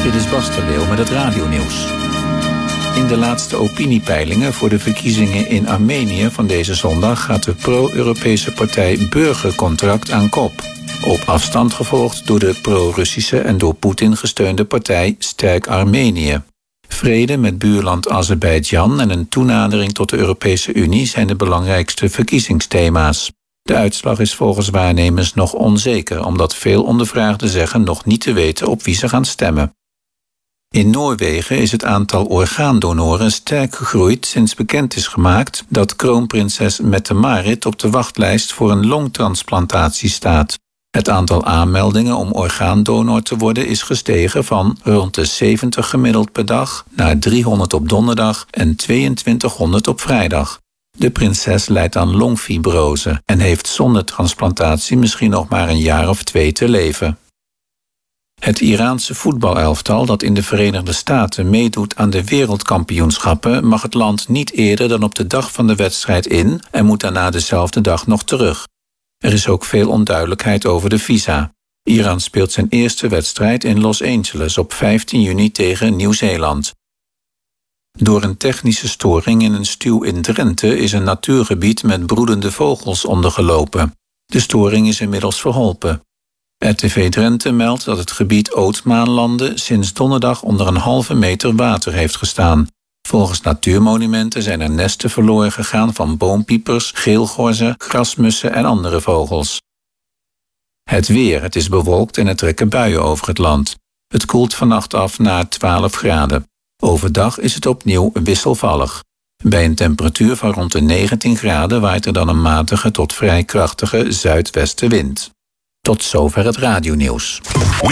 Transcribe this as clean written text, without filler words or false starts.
Dit is Bas de Leeuw met het radionieuws. In de laatste opiniepeilingen voor de verkiezingen in Armenië van deze zondag gaat de pro-Europese partij Burgercontract aan kop. Op afstand gevolgd door de pro-Russische en door Poetin gesteunde partij Sterk Armenië. Vrede met buurland Azerbeidzjan en een toenadering tot de Europese Unie zijn de belangrijkste verkiezingsthema's. De uitslag is volgens waarnemers nog onzeker, omdat veel ondervraagden zeggen nog niet te weten op wie ze gaan stemmen. In Noorwegen is het aantal orgaandonoren sterk gegroeid sinds bekend is gemaakt dat kroonprinses Mette-Marit op de wachtlijst voor een longtransplantatie staat. Het aantal aanmeldingen om orgaandonor te worden is gestegen van rond de 70 gemiddeld per dag naar 300 op donderdag en 2200 op vrijdag. De prinses lijdt aan longfibrose en heeft zonder transplantatie misschien nog maar een jaar of 2 te leven. Het Iraanse voetbalelftal dat in de Verenigde Staten meedoet aan de wereldkampioenschappen mag het land niet eerder dan op de dag van de wedstrijd in en moet daarna dezelfde dag nog terug. Er is ook veel onduidelijkheid over de visa. Iran speelt zijn eerste wedstrijd in Los Angeles op 15 juni tegen Nieuw-Zeeland. Door een technische storing in een stuw in Drenthe is een natuurgebied met broedende vogels ondergelopen. De storing is inmiddels verholpen. RTV Drenthe meldt dat het gebied Ootmaanlanden sinds donderdag onder een halve meter water heeft gestaan. Volgens natuurmonumenten zijn er nesten verloren gegaan van boompiepers, geelgorzen, grasmussen en andere vogels. Het weer, het is bewolkt en er trekken buien over het land. Het koelt vannacht af naar 12 graden. Overdag is het opnieuw wisselvallig. Bij een temperatuur van rond de 19 graden waait er dan een matige tot vrij krachtige zuidwestenwind. Tot zover het radionieuws.